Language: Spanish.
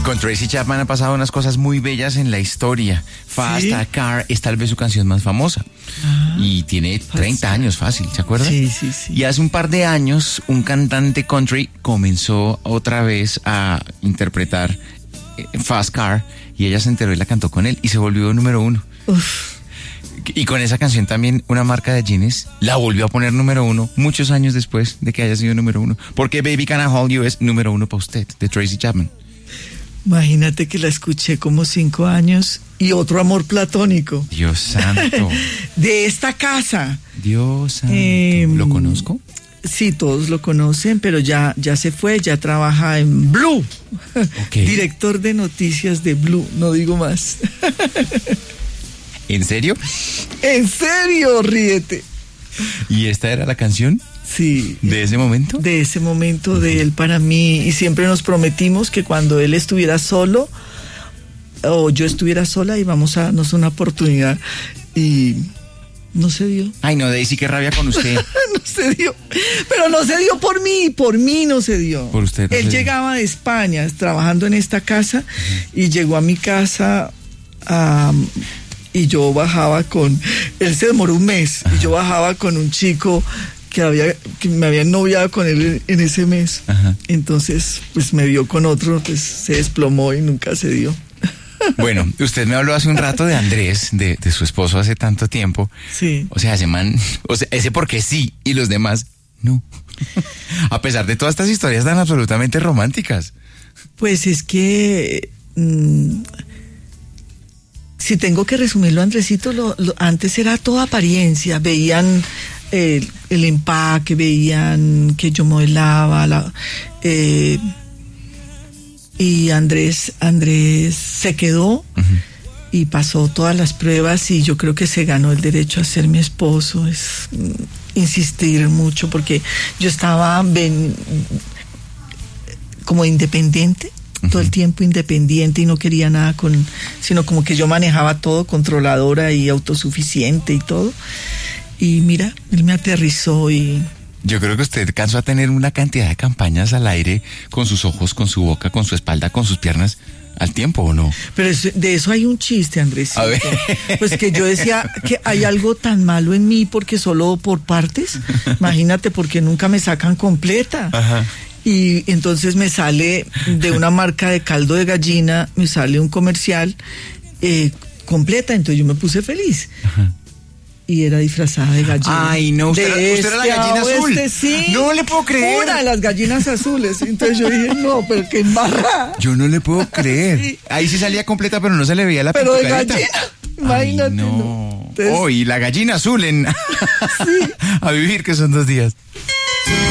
Con Tracy Chapman han pasado unas cosas muy bellas en la historia. Fast Car es tal vez su canción más famosa. Y tiene 30 años fácil, ¿se acuerda? Sí. Y hace un par de años, un cantante country comenzó otra vez a interpretar Fast Car y ella se enteró y la cantó con él y se volvió número 1. Y con esa canción también una marca de jeans la volvió a poner número 1 muchos años después de que haya sido número 1. Porque Baby Can I Hold You es número 1 para usted, de Tracy Chapman. Imagínate que la escuché como 5 años y otro amor platónico. Dios santo. De esta casa. Dios santo. ¿Lo conozco? Sí, todos lo conocen, pero ya se fue, ya trabaja en Blue. Okay. Director de noticias de Blue, no digo más. ¿En serio? ¿En serio? Ríete. ¿Y esta era la canción? Sí. ¿De ese momento? De ese momento de él para mí. Y siempre nos prometimos que cuando él estuviera solo o yo estuviera sola íbamos a darnos una oportunidad. Y no se dio. Ay, no, Daisy, qué rabia con usted. No se dio. Pero no se dio por mí no se dio. Por usted. Él llegaba de España trabajando en esta casa y llegó a mi casa y yo bajaba él se demoró un mes y yo bajaba con un chico que me había noviado con él en ese mes. Entonces, pues me vio con otro, pues se desplomó y nunca se dio. Bueno, usted me habló hace un rato de Andrés, de su esposo hace tanto tiempo. Sí. O sea, ese porque sí y los demás no. A pesar de todas estas historias tan absolutamente románticas. Pues es que si tengo que resumirlo, Andresito, antes era toda apariencia. Veían el empaque, veían que yo modelaba, y Andrés se quedó y pasó todas las pruebas y yo creo que se ganó el derecho a ser mi esposo. Es insistir mucho porque yo estaba como independiente, todo el tiempo independiente y no quería nada sino como que yo manejaba todo, controladora y autosuficiente y todo. Y mira, él me aterrizó y... Yo creo que usted alcanzó a tener una cantidad de campañas al aire con sus ojos, con su boca, con su espalda, con sus piernas al tiempo, ¿o no? Pero de eso hay un chiste, Andresito. A ver. Pues que yo decía que hay algo tan malo en mí porque solo por partes. Imagínate, porque nunca me sacan completa. Ajá. Y entonces me sale de una marca de caldo de gallina, me sale un comercial completa, entonces yo me puse feliz. Ajá. Y era disfrazada de gallina. Ay, no, usted era la gallina azul. Sí. No le puedo creer. Una de las gallinas azules. Entonces yo dije, no, pero qué embarrada. Yo no le puedo creer. Sí. Ahí sí salía completa, pero no se le veía la pero pintucarita. De gallina. Imagínate. Ay, no. Entonces, y la gallina azul en... Sí. A vivir, que son 2 días.